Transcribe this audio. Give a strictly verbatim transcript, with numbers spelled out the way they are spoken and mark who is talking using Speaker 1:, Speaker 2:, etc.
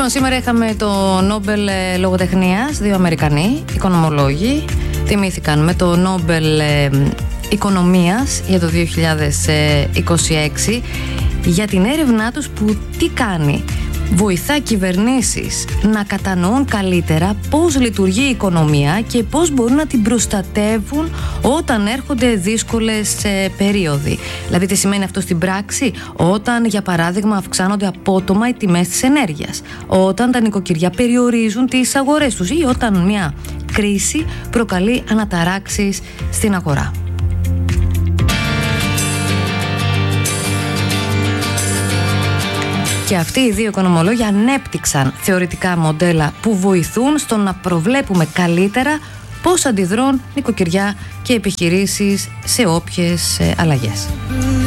Speaker 1: Λοιπόν, σήμερα είχαμε το Νόμπελ Λογοτεχνίας, δύο Αμερικανοί οικονομολόγοι τιμήθηκαν με το Νόμπελ Οικονομίας για το δύο χιλιάδες είκοσι έξι για την έρευνά τους που τι κάνει. Βοηθά κυβερνήσεις να κατανοούν καλύτερα πώς λειτουργεί η οικονομία και πώς μπορούν να την προστατεύουν όταν έρχονται δύσκολες ε, περίοδοι. Δηλαδή, τι σημαίνει αυτό στην πράξη? Όταν, για παράδειγμα, αυξάνονται απότομα οι τιμές της ενέργειας, όταν τα νοικοκυριά περιορίζουν τις αγορές τους ή όταν μια κρίση προκαλεί αναταράξεις στην αγορά. Και αυτοί οι δύο οικονομολόγοι ανέπτυξαν θεωρητικά μοντέλα που βοηθούν στο να προβλέπουμε καλύτερα πώς αντιδρούν νοικοκυριά και επιχειρήσεις σε όποιες αλλαγές.